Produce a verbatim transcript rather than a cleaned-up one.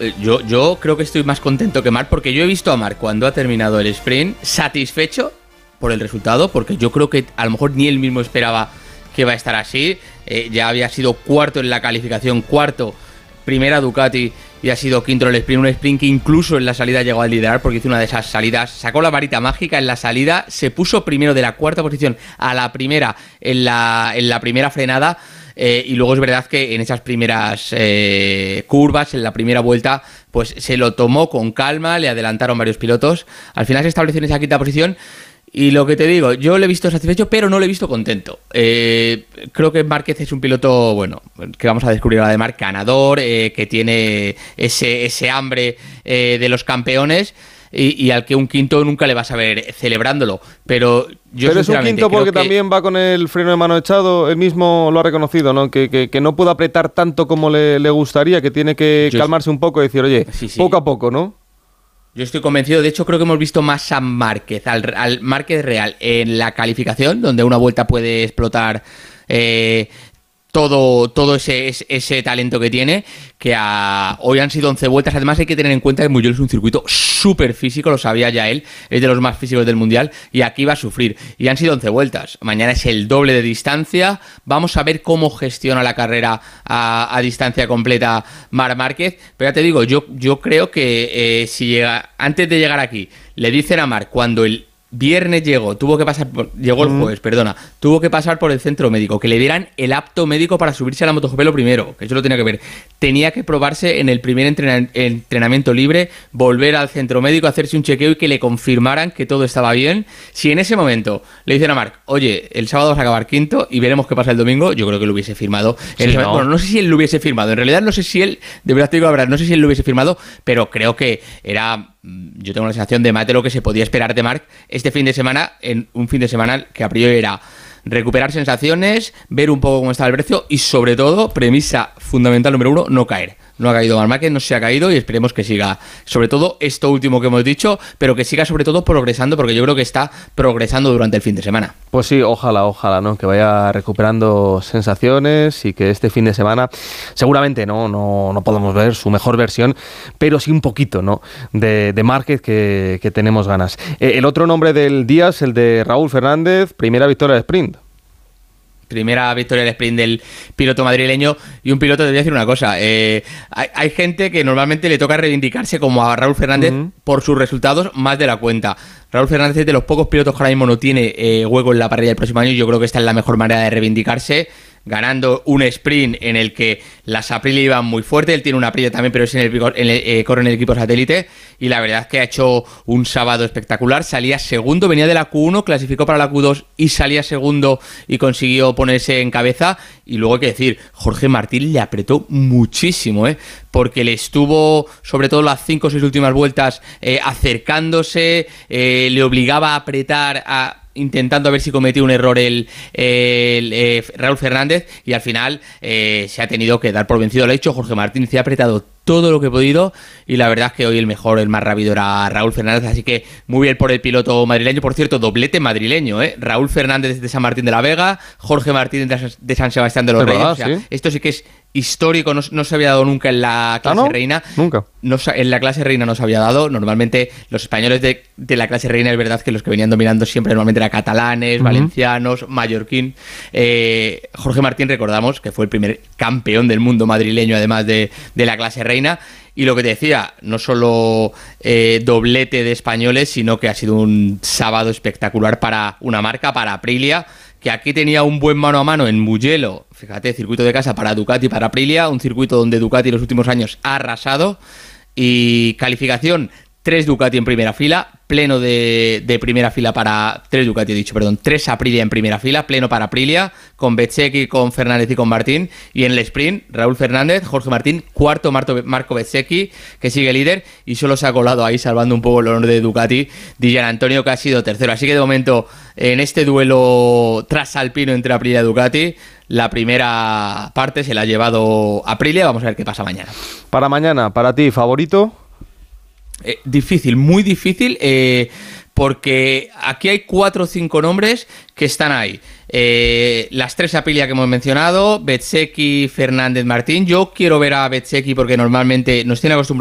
yo, yo creo que estoy más contento que Marc, porque yo he visto a Marc cuando ha terminado el sprint satisfecho por el resultado, porque yo creo que a lo mejor ni él mismo esperaba que iba a estar así. Eh, ya había sido cuarto en la calificación, cuarto, primera Ducati, y ha sido quinto en el sprint, un sprint que incluso en la salida llegó a liderar, porque hizo una de esas salidas, sacó la varita mágica en la salida, se puso primero de la cuarta posición a la primera en la, en la primera frenada. Eh, y luego es verdad que en esas primeras eh, curvas, en la primera vuelta, pues se lo tomó con calma, le adelantaron varios pilotos, al final se estableció en esa quinta posición. Y lo que te digo, yo le he visto satisfecho, pero no le he visto contento. Eh, creo que Márquez es un piloto, bueno, que vamos a descubrir ahora de Marc, ganador, eh, que tiene ese, ese hambre eh, de los campeones, y, y al que un quinto nunca le vas a ver celebrándolo. Pero yo Pero es un quinto porque que... también va con el freno de mano echado, él mismo lo ha reconocido, ¿no? Que, que, que no puede apretar tanto como le, le gustaría, que tiene que yo... calmarse un poco y decir, oye, sí, sí. poco a poco, ¿no? Yo estoy convencido, de hecho creo que hemos visto más a Márquez, al, al Márquez real en la calificación, donde una vuelta puede explotar eh, todo, todo ese, ese, ese talento que tiene, que a, hoy han sido once vueltas. Además hay que tener en cuenta que Mugello es un circuito súper físico, lo sabía ya él, es de los más físicos del mundial, y aquí va a sufrir, y han sido once vueltas, mañana es el doble de distancia. Vamos a ver cómo gestiona la carrera a, a distancia completa Marc Márquez, pero ya te digo, yo, yo creo que eh, si llega, antes de llegar aquí, le dicen a Marc, cuando el viernes llegó, tuvo que pasar por, llegó el jueves, perdona, tuvo que pasar por el centro médico, que le dieran el apto médico para subirse a la MotoGP lo primero, que eso lo tenía que ver, tenía que probarse en el primer entrena, entrenamiento libre, volver al centro médico, hacerse un chequeo y que le confirmaran que todo estaba bien. Si en ese momento le dicen a Marc, oye, el sábado vas a acabar quinto y veremos qué pasa el domingo, yo creo que lo hubiese firmado. Sí, en ese ¿no? momento, bueno, no sé si él lo hubiese firmado, en realidad no sé si él, de verdad te digo la verdad, no sé si él lo hubiese firmado, pero creo que era... Yo tengo la sensación de más de lo que se podía esperar de Marc este fin de semana, en un fin de semana que a priori era recuperar sensaciones, ver un poco cómo estaba el precio y sobre todo, premisa fundamental número uno, no caer. No ha caído Marc Márquez, no se ha caído y esperemos que siga, sobre todo esto último que hemos dicho, pero que siga sobre todo progresando, porque yo creo que está progresando durante el fin de semana. Pues sí, ojalá, ojalá, ¿no? Que vaya recuperando sensaciones y que este fin de semana seguramente no, no, no podemos ver su mejor versión, pero sí un poquito, ¿no? De, de Márquez que, que tenemos ganas. Eh, el otro nombre del día es el de Raúl Fernández, primera victoria de sprint. Primera victoria del sprint del piloto madrileño, y un piloto, te voy a decir una cosa, eh, hay, hay gente que normalmente le toca reivindicarse como a Raúl Fernández uh-huh. por sus resultados más de la cuenta. Raúl Fernández es de los pocos pilotos que ahora mismo no tiene eh, hueco en la parrilla del próximo año, y yo creo que esta es la mejor manera de reivindicarse, ganando un sprint en el que las Aprilia iban muy fuerte. Él tiene una Aprilia también, pero es en el, en el eh, corre en el equipo satélite, y la verdad es que ha hecho un sábado espectacular. Salía segundo, venía de la Q uno, clasificó para la Q dos y salía segundo y consiguió ponerse en cabeza. Y luego hay que decir, Jorge Martín le apretó muchísimo, ¿eh? porque le estuvo, sobre todo las cinco o seis últimas vueltas, eh, acercándose, eh, le obligaba a apretar, a intentando a ver si cometió un error el, el, el eh, Raúl Fernández, y al final eh, se ha tenido que dar por vencido. Lo ha dicho Jorge Martín, se ha apretado todo lo que he podido, y la verdad es que hoy el mejor, el más rápido era Raúl Fernández, así que muy bien por el piloto madrileño. Por cierto, doblete madrileño, ¿eh? Raúl Fernández de San Martín de la Vega, Jorge Martín de San Sebastián de los Reyes. O sea, ¿sí? Esto sí que es histórico, no, no se había dado nunca en la clase ¿Ah, no? reina. Nunca. No, en la clase reina no se había dado. Normalmente los españoles de, de la clase reina, es verdad que los que venían dominando siempre normalmente eran catalanes, uh-huh. valencianos, mallorquín. Eh, Jorge Martín, recordamos que fue el primer campeón del mundo madrileño, además de, de la clase reina. Y lo que te decía, no solo eh, doblete de españoles, sino que ha sido un sábado espectacular para una marca, para Aprilia, que aquí tenía un buen mano a mano en Mugello, fíjate, circuito de casa para Ducati y para Aprilia, un circuito donde Ducati en los últimos años ha arrasado, y calificación, tres Ducati en primera fila, pleno de, de primera fila para... Tres Ducati he dicho, perdón, tres Aprilia en primera fila, pleno para Aprilia, con Bezzecchi, con Fernández y con Martín, y en el sprint, Raúl Fernández, Jorge Martín, cuarto Marto, Marco Bezzecchi, que sigue líder, y solo se ha colado ahí, salvando un poco el honor de Ducati, Di Gianantonio, que ha sido tercero. Así que de momento, en este duelo trasalpino entre Aprilia y Ducati, la primera parte se la ha llevado Aprilia. Vamos a ver qué pasa mañana. Para mañana, para ti, ¿favorito? Eh, difícil, muy difícil, eh, porque aquí hay cuatro o cinco nombres que están ahí. Eh, las tres Aprilia que hemos mencionado, Bezzecchi, Fernández, Martín. Yo quiero ver a Bezzecchi porque normalmente nos tiene acostumbrados